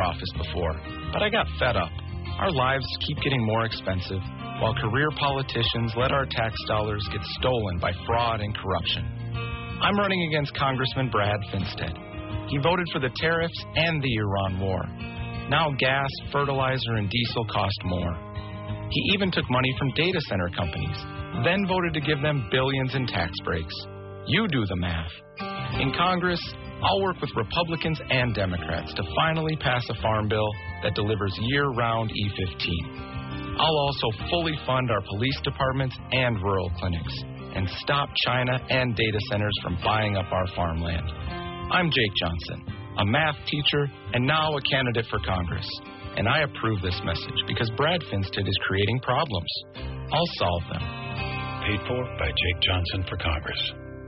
office before, but I got fed up. Our lives keep getting more expensive, while career politicians let our tax dollars get stolen by fraud and corruption. I'm running against Congressman Brad Finstead. He voted for the tariffs and the Iran war. Now gas, fertilizer, and diesel cost more. He even took money from data center companies, then voted to give them billions in tax breaks. You do the math. In Congress, I'll work with Republicans and Democrats to finally pass a farm bill that delivers year-round E15. I'll also fully fund our police departments and rural clinics and stop China and data centers from buying up our farmland. I'm Jake Johnson, a math teacher and now a candidate for Congress. And I approve this message because Brad Finstead is creating problems. I'll solve them. Paid for by Jake Johnson for Congress.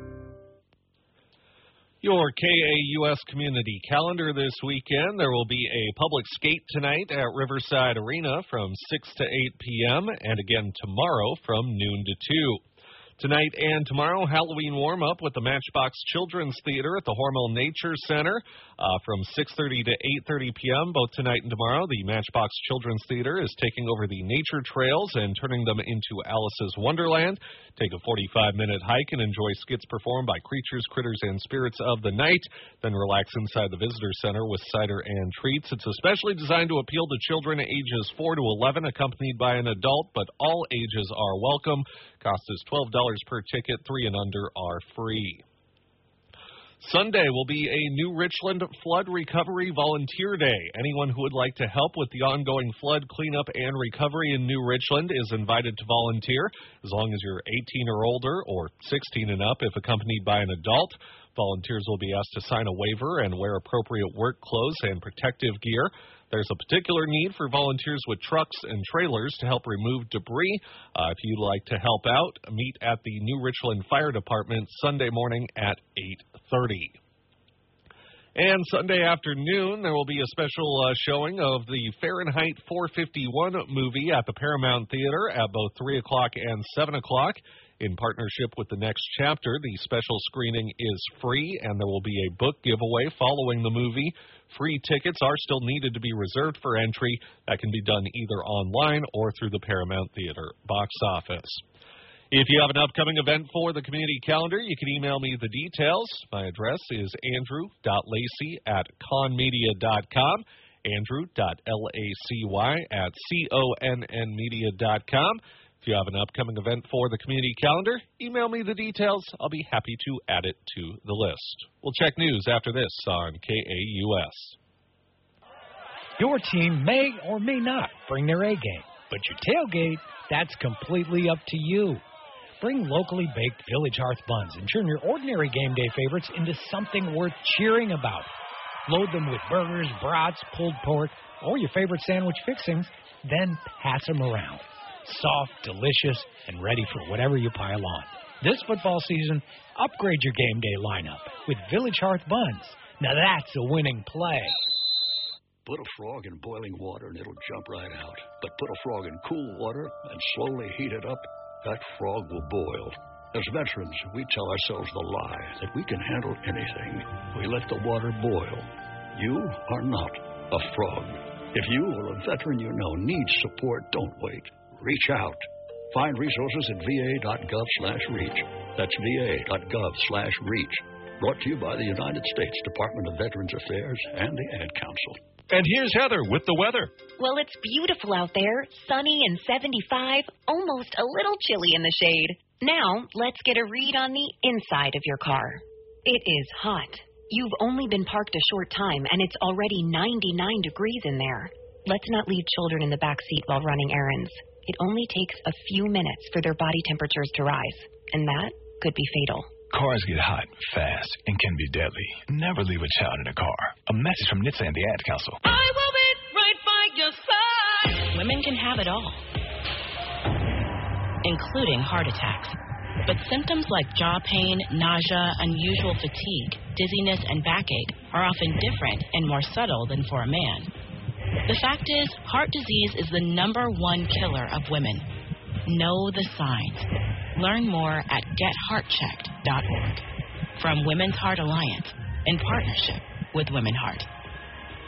Your KAUS community calendar this weekend. There will be a public skate tonight at Riverside Arena from 6 to 8 p.m. and again tomorrow from noon to 2. Tonight and tomorrow, Halloween warm-up with the Matchbox Children's Theater at the Hormel Nature Center from 6:30 to 8:30 p.m. Both tonight and tomorrow, the Matchbox Children's Theater is taking over the nature trails and turning them into Alice's Wonderland. Take a 45-minute hike and enjoy skits performed by creatures, critters, and spirits of the night. Then relax inside the visitor center with cider and treats. It's especially designed to appeal to children ages 4 to 11, accompanied by an adult, but all ages are welcome. Cost is $12 per ticket. 3 and under are free. Sunday will be a New Richland Flood Recovery Volunteer Day. Anyone who would like to help with the ongoing flood cleanup and recovery in New Richland is invited to volunteer, as long as you're 18 or older or 16 and up if accompanied by an adult. Volunteers will be asked to sign a waiver and wear appropriate work clothes and protective gear. There's a particular need for volunteers with trucks and trailers to help remove debris. If you'd like to help out, meet at the New Richland Fire Department Sunday morning at 8:30. And Sunday afternoon, there will be a special showing of the Fahrenheit 451 movie at the Paramount Theater at both 3 o'clock and 7 o'clock. In partnership with The Next Chapter, the special screening is free, and there will be a book giveaway following the movie. Free tickets are still needed to be reserved for entry. That can be done either online or through the Paramount Theater box office. If you have an upcoming event for the community calendar, you can email me the details. My address is andrew.lacy@conmedia.com, andrew.lacy@connmedia.com. If you have an upcoming event for the community calendar, email me the details. I'll be happy to add it to the list. We'll check news after this on KAUS. Your team may or may not bring their A game, but your tailgate, that's completely up to you. Bring locally baked Village Hearth buns and turn your ordinary game day favorites into something worth cheering about. Load them with burgers, brats, pulled pork, or your favorite sandwich fixings, then pass them around. Soft, delicious, and ready for whatever you pile on. This football season, upgrade your game day lineup with Village Hearth buns. Now that's a winning play. Put a frog in boiling water and it'll jump right out. But put a frog in cool water and slowly heat it up, that frog will boil. As veterans, we tell ourselves the lie that we can handle anything. We let the water boil. You are not a frog. If you or a veteran you know needs support, don't wait. Reach out. Find resources at va.gov/reach. That's va.gov/reach. Brought to you by the United States Department of Veterans Affairs and the Ad Council. And here's Heather with the weather. Well, it's beautiful out there. Sunny and 75, almost a little chilly in the shade. Now, let's get a read on the inside of your car. It is hot. You've only been parked a short time, and it's already 99 degrees in there. Let's not leave children in the back seat while running errands. It only takes a few minutes for their body temperatures to rise, and that could be fatal. Cars get hot, fast, and can be deadly. Never leave a child in a car. A message from NHTSA and the Ad Council. I will be right by your side. Women can have it all, including heart attacks. But symptoms like jaw pain, nausea, unusual fatigue, dizziness, and backache are often different and more subtle than for a man. The fact is, heart disease is the #1 killer of women. Know the signs. Learn more at getheartchecked.org. From Women's Heart Alliance, in partnership with Women Heart.